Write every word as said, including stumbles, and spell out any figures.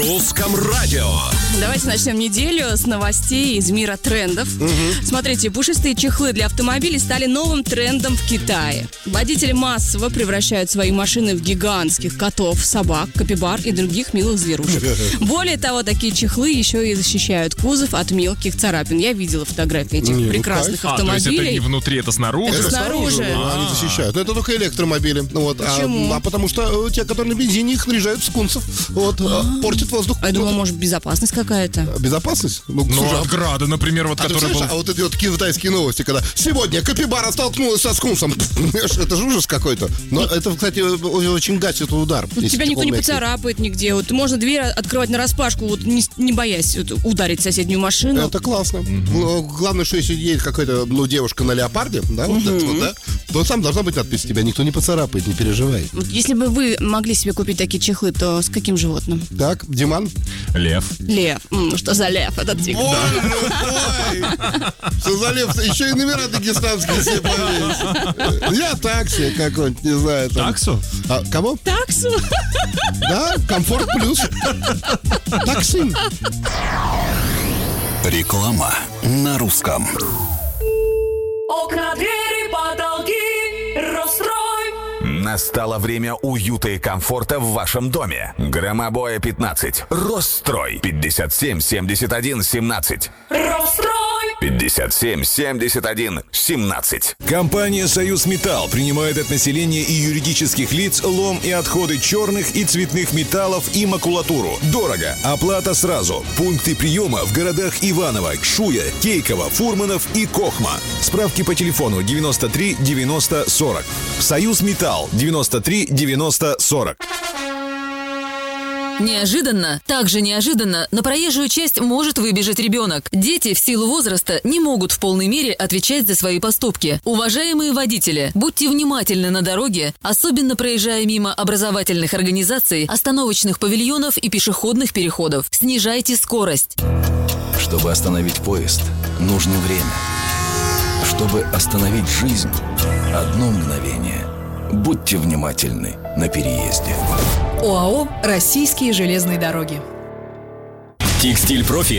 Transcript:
Русском радио. Давайте начнем неделю с новостей из мира трендов. Угу. Смотрите, пушистые чехлы для автомобилей стали новым трендом в Китае. Водители массово превращают свои машины в гигантских котов, собак, капибар и других милых зверушек. Более того, такие чехлы еще и защищают кузов от мелких царапин. Я видела фотографии этих Не, прекрасных ну, автомобилей. А, то есть это не внутри, это снаружи? Это, это снаружи. снаружи. А, они защищают. Но это только электромобили. Вот. Почему? А, а потому что те, которые на бензине, их наряжают в скунсов. Вот. А, портят воздух. А я думала, может, безопасность какая-то. Безопасность? Ну, Ну, слушай, от града, например, вот а, который ты был... слышишь, а вот эти вот китайские новости, когда сегодня капибара столкнулась со скунсом. Это же ужас какой-то. Но это, кстати, очень гасит удар. Вот тебя никто не поцарапает нигде. Вот можно дверь открывать нараспашку, вот не, не боясь вот, ударить соседнюю машину. Это классно. Mm-hmm. Главное, что если едет какая-то ну, девушка на леопарде, да, вот mm-hmm. это вот, да, то там должна быть надпись: тебя никто не поцарапает, не переживай. Вот если бы вы могли себе купить такие чехлы, то с каким животным? Так, Диман? Лев. Лев. М, что за лев этот тигр? Ой, что за лев? Еще и номера дагестанские все повесить. Я такси какой-нибудь, не знаю. Там. Таксу? А, кого? Таксу. Да, комфорт плюс. Такси. Реклама на русском. Окна, двери, потолки, Рострой. Настало время уюта и комфорта в вашем доме. Громобоя пятнадцать. Рострой. пятьдесят семь семьдесят один семнадцать. Рострой. пятьдесят семь семьдесят один семнадцать. Компания «Союз Металл» принимает от населения и юридических лиц лом и отходы черных и цветных металлов и макулатуру. Дорого. Оплата сразу. Пункты приема в городах Иваново, Шуя, Кейково, Фурманов и Кохма. Справки по телефону девяносто три девяносто сорок. «Союз Металл» девяносто три девяносто сорок. Неожиданно, также неожиданно, на проезжую часть может выбежать ребенок. Дети в силу возраста не могут в полной мере отвечать за свои поступки. Уважаемые водители, будьте внимательны на дороге, особенно проезжая мимо образовательных организаций, остановочных павильонов и пешеходных переходов. Снижайте скорость. Чтобы остановить поезд, нужно время. Чтобы остановить жизнь, одно мгновение. Будьте внимательны на переезде. ОАО «Российские железные дороги». Текстиль Профи